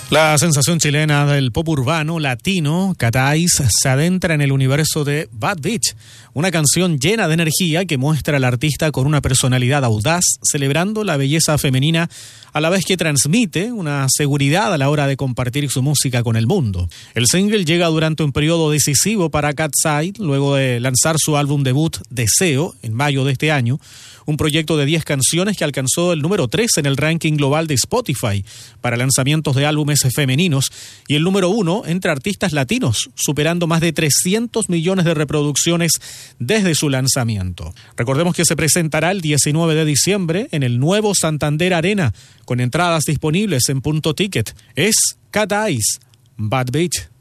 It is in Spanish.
La sensación chilena del pop urbano latino, Cat Eyes, se adentra en el universo de Bad Bitch, una canción llena de energía que muestra al artista con una personalidad audaz, celebrando la belleza femenina, a la vez que transmite una seguridad a la hora de compartir su música con el mundo. El single llega durante un periodo decisivo para Cat's Eye, luego de lanzar su álbum debut Deseo, en mayo de este año, un proyecto de 10 canciones que alcanzó el número 3 en el ranking global de Spotify para lanzamientos de álbumes femeninos y el número 1 entre artistas latinos, superando más de 300 millones de reproducciones desde su lanzamiento. Recordemos que se presentará el 19 de diciembre en el nuevo Santander Arena, con entradas disponibles en Punto Ticket. Es Cat Eyes, Bad Bitch.